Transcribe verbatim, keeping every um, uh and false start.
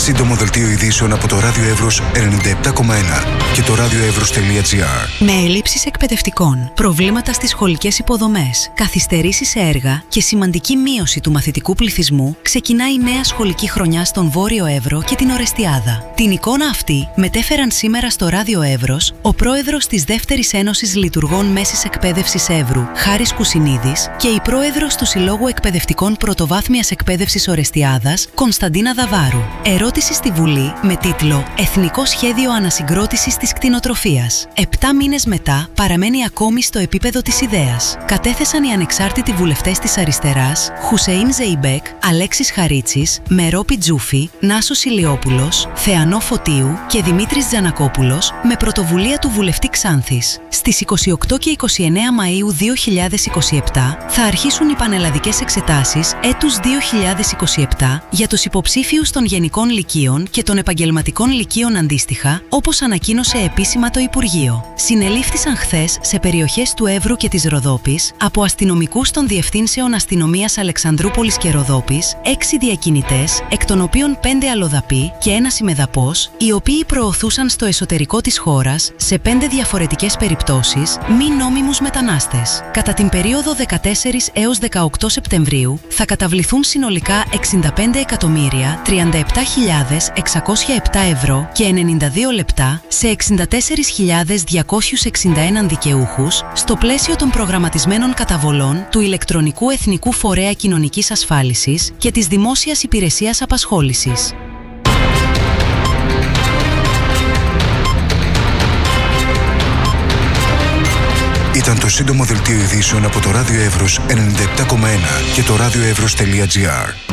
Σύντομο δελτίο ειδήσεων από το Ράδιο Εύρος ενενήντα επτά κόμμα ένα και το radioevros.gr. Με ελλείψεις εκπαιδευτικών, προβλήματα στις σχολικές υποδομές, καθυστερήσεις σε έργα και σημαντική μείωση του μαθητικού πληθυσμού, ξεκινάει η νέα σχολική χρονιά στον Βόρειο Εύρο και την Ορεστιάδα. Την εικόνα αυτή μετέφεραν σήμερα στο Ράδιο Εύρος ο πρόεδρος της Δεύτερης Ένωσης Λειτουργών Μέσης Εκπαίδευσης Εύρου, Χάρης Κουσινίδης, και η πρόεδρος του Συλλόγου Εκπαιδευτικών Πρωτοβάθμιας Εκπαίδευσης Ορεστιάδας, Κωνσταντίνα Δαβάρου. Ερώτηση στη Βουλή με τίτλο «Εθνικό Σχέδιο Ανασυγκρότησης της Κτηνοτροφίας». Επτά μήνες μετά παραμένει ακόμη στο επίπεδο της ιδέας. Κατέθεσαν οι ανεξάρτητοι βουλευτές της αριστεράς Χουσεΐν Ζεϊμπέκ, Αλέξης Χαρίτσης, Μερόπη Τζούφη, Νάσος Ηλιόπουλος, Θεανό Φωτίου και Δημήτρης Τζανακόπουλος, με πρωτοβουλία του βουλευτή Ξάνθης. Στις είκοσι οκτώ και είκοσι εννέα Μαΐου δύο χιλιάδες είκοσι επτά θα αρχίσουν οι πανελλαδικές εξετάσεις έτους δύο χιλιάδες είκοσι επτά για τους υποψήφιους των γενικών λυκείων και των επαγγελματικών λυκείων αντίστοιχα, όπως ανακοίνωσε επίσημα το Υπουργείο. Συνελήφθησαν χθες σε περιοχές του Εύρου και της Ροδόπης από αστυνομικούς των Διευθύνσεων Αστυνομίας Αλεξανδρούπολης και Ροδόπης έξι διακινητές, εκ των οποίων πέντε αλλοδαποί και ένας ημεδαπός, οι οποίοι προωθούσαν στο εσωτερικό της χώρας, σε πέντε διαφορετικές περιπτώσεις, μη νόμιμους μετανάστες. Κατά την περίοδο δεκατέσσερις έως δεκαοκτώ Σεπτεμβρίου θα καταβληθούν συνολικά εξήντα πέντε εκατομμύρια τριάντα επτά χιλιάδες εξακόσια επτά ευρώ και ενενήντα δύο λεπτά σε εξήντα τέσσερις χιλιάδες διακόσιους εξήντα ένα δικαιούχους στο πλαίσιο των προγραμματισμένων καταβολών του Ηλεκτρονικού Εθνικού Φορέα Κοινωνικής Ασφάλισης και της Δημόσιας Υπηρεσίας Απασχόλησης. Ήταν το σύντομο δελτίο ειδήσεων από το Ράδιο Εύρος ενενήντα επτά κόμμα ένα και το radioevros.gr.